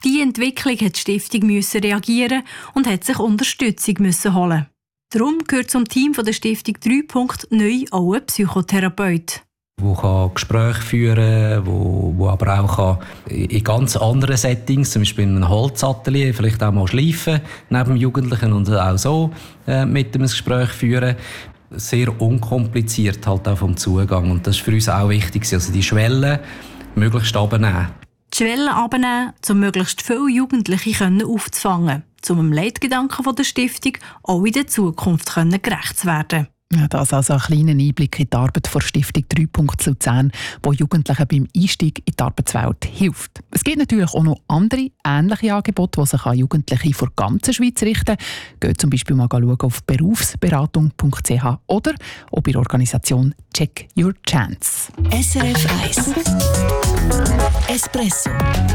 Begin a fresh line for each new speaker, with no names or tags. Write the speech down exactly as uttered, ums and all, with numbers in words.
Diese Entwicklung hat die Stiftung müssen reagieren und hat sich Unterstützung müssen holen. Darum gehört zum Team der Stiftung drei Punkt neu auch ein Psychotherapeut.
Wo kann Gespräche führen, wo, wo aber auch kann in ganz anderen Settings, zum Beispiel in einem Holzatelier, vielleicht auch mal schleifen neben dem Jugendlichen und auch so äh, mit dem Gespräch führen. Sehr unkompliziert halt auch vom Zugang. Und das ist für uns auch wichtig, also die Schwellen möglichst runternehmen.
Die Schwellen runternehmen, um möglichst viele Jugendliche aufzufangen, um dem Leitgedanken der Stiftung auch in der Zukunft gerecht zu werden.
Ja, das also ein kleiner Einblick in die Arbeit der Stiftung drei Punkt Luzern, die Jugendlichen beim Einstieg in die Arbeitswelt hilft. Es gibt natürlich auch noch andere ähnliche Angebote, die sich an Jugendliche von der ganzen Schweiz richten. Geht zum Beispiel mal schauen auf berufsberatung punkt c h oder auch bei der Organisation Check Your Chance.
S R F eins Espresso